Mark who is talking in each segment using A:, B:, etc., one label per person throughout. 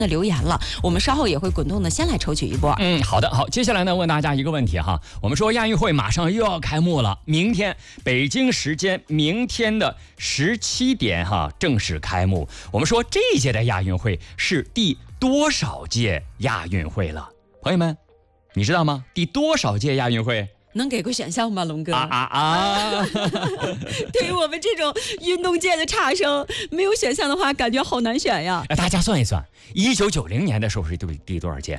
A: 的留言了，我们稍后也会滚动的先来抽取一波。
B: 好的，好，接下来呢问大家一个问题哈，我们说亚运会马上又要开幕了，明天北京时间明天的17点正式开幕。我们说这一届的亚运会是第多少届亚运会了？朋友们，你知道吗？第多少届亚运会？
A: 能给个选项吗，龙哥？对于我们这种运动界的差生，没有选项的话，感觉好难选呀。
B: 大家算一算，1990年的时候是第多少届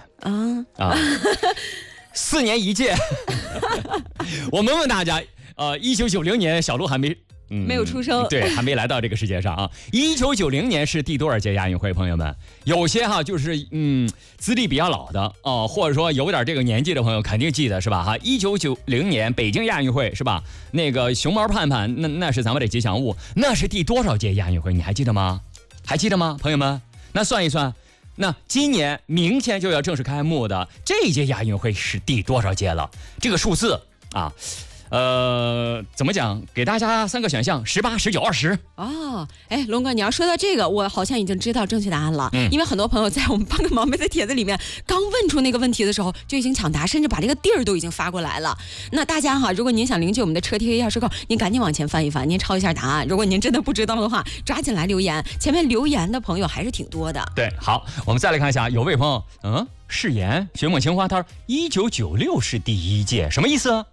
B: ？4年一届。我们问大家，1990年小鹿还没
A: 有出生，
B: 对，还没来到这个世界上啊。1990年是第多少届亚运会？朋友们，有些就是资历比较老的或者说有点这个年纪的朋友肯定记得是吧？1990年北京亚运会是吧？那个熊猫盼盼，那是咱们的吉祥物，那是第多少届亚运会？你还记得吗？还记得吗，朋友们？那算一算，那今年明天就要正式开幕的这一届亚运会是第多少届了？这个数字啊。怎么讲？给大家3个选项：18、19、20。
A: 龙哥，你要说到这个，我好像已经知道正确答案了。因为很多朋友在我们帮个忙妹的帖子里面，刚问出那个问题的时候，就已经抢答，甚至把这个地儿都已经发过来了。那大家如果您想领取我们的车贴钥匙扣，您赶紧往前翻一翻，您抄一下答案。如果您真的不知道的话，抓紧来留言。前面留言的朋友还是挺多的。
B: 对，好，我们再来看一下，有位朋友，誓言雪梦情花，他说1996是第1届，什么意思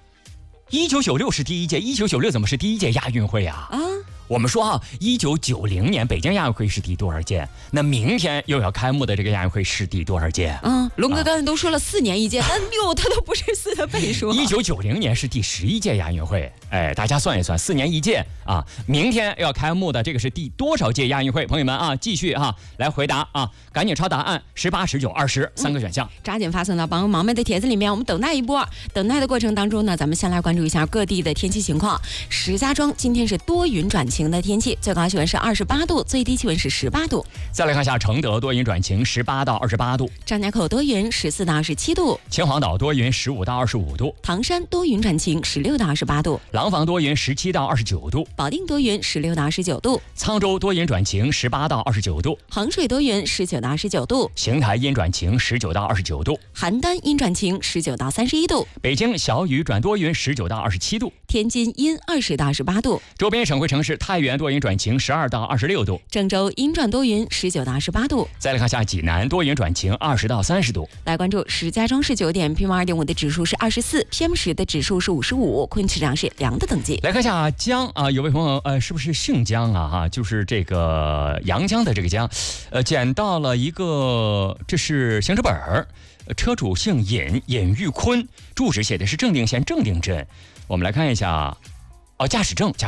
B: ？1996是第1届，1996怎么是第1届亚运会啊？我们说1990年北京亚运会是第多少届？那明天又要开幕的这个亚运会是第多少届？
A: 龙哥刚才都说了4年一届，但6它都不是4的倍数。
B: 1990年是第11届亚运会，大家算一算，4年一届啊。明天要开幕的这个是第多少届亚运会？朋友们继续来回答赶紧抄答案，18、19、20，3个选项，
A: 抓紧发送到帮忙妹的帖子里面。我们等待一波，等待的过程当中呢，咱们先来关注一下各地的天气情况。石家庄今天是多云转晴的天气，最高气温是28度，最低气温是18度。
B: 再来看一下承德多云转晴，18到28度；
A: 张家口多云，14到27度；
B: 秦皇岛多云，15到25度；
A: 唐山多云转晴，16到28度；
B: 廊坊多云，17到29度；
A: 保定多云，16到19度；
B: 沧州多云转晴，18到29度；
A: 衡水多云，19到19度；
B: 邢台阴转晴，19到29度；
A: 邯郸阴转晴，19到31度；
B: 北京小雨转多云，19到27度；
A: 天津阴20到18度；
B: 周边省会城市太原多云转晴，12到26度；
A: 郑州阴转多云，19到28度。
B: 再来看下济南多云转晴，20到30度。
A: 来关注石家庄市9点 PM2.5 的指数是24 ，PM10 的指数是55，空气质量是良的等级。
B: 来看一下江有位朋友是不是姓江就是这个阳江的这个江，捡到了一个，这是行车本儿，车主姓尹玉坤，住址写的是正定县正定镇。我们来看一下驾驶证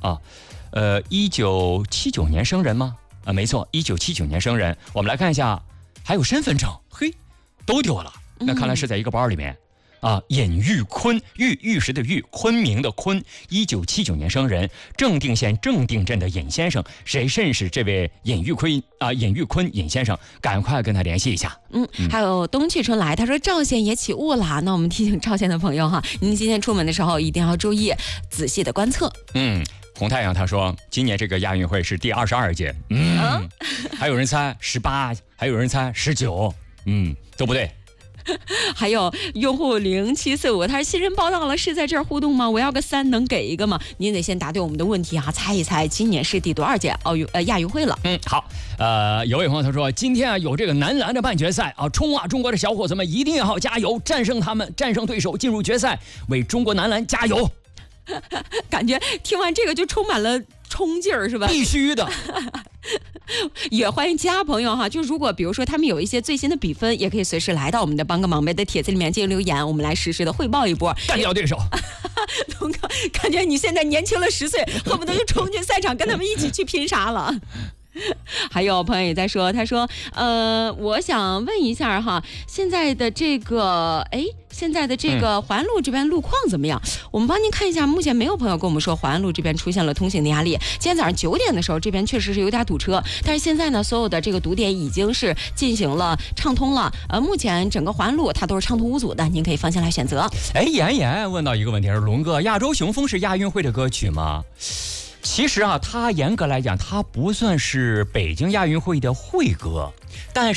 B: 1979年生人吗？没错，1979年生人。我们来看一下，还有身份证，都丢了。那看来是在一个包里面尹玉坤，玉石的玉，昆明的昆，1979年生人，正定县正定镇的尹先生。谁认识这位尹玉坤尹先生，赶快跟他联系一下。
A: 还有冬去春来，他说赵县也起雾了。那我们提醒赵县的朋友您今天出门的时候一定要注意仔细的观测。
B: 红太阳他说今年这个亚运会是第22届。还有人猜18，还有人猜19，都不对。
A: 还有用户0745，他说新人报道了，是在这儿互动吗？我要个3，能给一个吗？您得先答对我们的问题猜一猜今年是第多少届亚运会了。
B: 好，有位朋友他说今天有这个男篮的半决赛冲中国的小伙子们一定要加油，战胜他们，战胜对手，进入决赛，为中国男篮加油。
A: 感觉听完这个就充满了冲劲儿，是吧？
B: 必须的。
A: 也欢迎其他朋友就如果比如说他们有一些最新的比分，也可以随时来到我们的帮个忙呗的帖子里面进行留言，我们来实时的汇报一波，
B: 干掉对手。
A: 龙哥，感觉你现在年轻了10岁，恨不得就冲进赛场跟他们一起去拼杀了。还有朋友也在说，他说我想问一下现在的这个淮安路这边路况怎么样？我们帮您看一下，目前没有朋友跟我们说淮安路这边出现了通行的压力。今天早上9点的时候，这边确实是有点堵车，但是现在呢，所有的这个堵点已经是进行了畅通了。目前整个淮安路它都是畅通无阻的，您可以放心来选择。
B: 妍问到一个问题，是龙哥，亚洲雄风是亚运会的歌曲吗？ 其实啊，他严格来讲，他不算是北京亚运会的会歌，但是。